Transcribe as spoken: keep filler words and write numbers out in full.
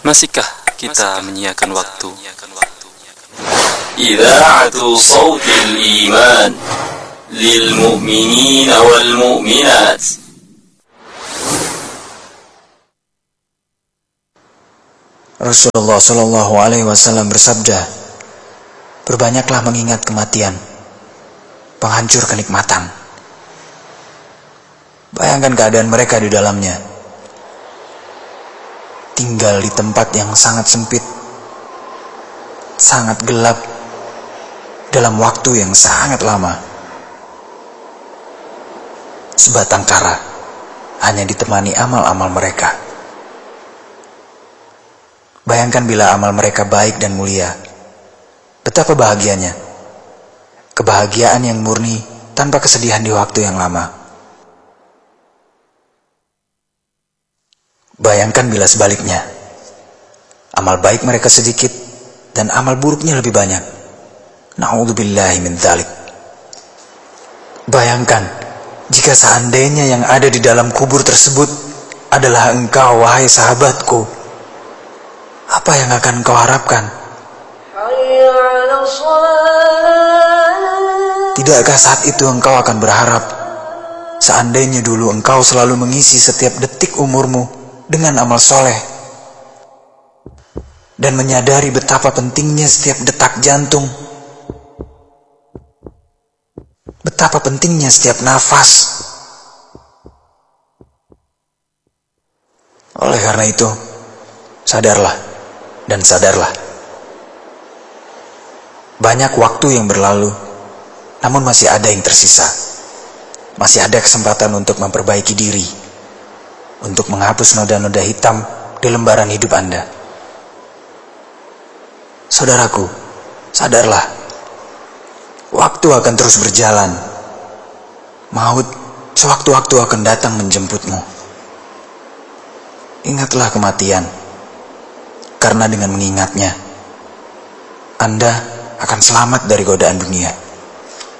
Masihkah kita menyiakan waktu? Idha'atu sawtil iman lil mu'minina wal mu'minat. Rasulullah Shallallahu Alaihi Wasallam bersabda, berbanyaklah mengingat kematian, penghancur kenikmatan. Bayangkan keadaan mereka di dalamnya, tinggal di tempat yang sangat sempit, sangat gelap, dalam waktu yang sangat lama. Sebatang kara hanya ditemani amal-amal mereka. Bayangkan bila amal mereka baik dan mulia, betapa bahagianya. Kebahagiaan yang murni tanpa kesedihan di waktu yang lama. Bayangkan bila sebaliknya, amal baik mereka sedikit dan amal buruknya lebih banyak. Na'udzubillahi min dzalik. Bayangkan jika seandainya yang ada di dalam kubur tersebut adalah engkau, wahai sahabatku. Apa yang akan engkau harapkan? Tidakkah saat itu engkau akan berharap, seandainya dulu engkau selalu mengisi setiap detik umurmu dengan amal soleh, dan menyadari betapa pentingnya setiap detak jantung, betapa pentingnya setiap nafas. Oleh karena itu, sadarlah dan sadarlah. Banyak waktu yang berlalu, namun masih ada yang tersisa. Masih ada kesempatan untuk memperbaiki diri, untuk menghapus noda-noda hitam di lembaran hidup Anda. Saudaraku, sadarlah. Waktu akan terus berjalan. Maut sewaktu-waktu akan datang menjemputmu. Ingatlah kematian, karena dengan mengingatnya, Anda akan selamat dari godaan dunia.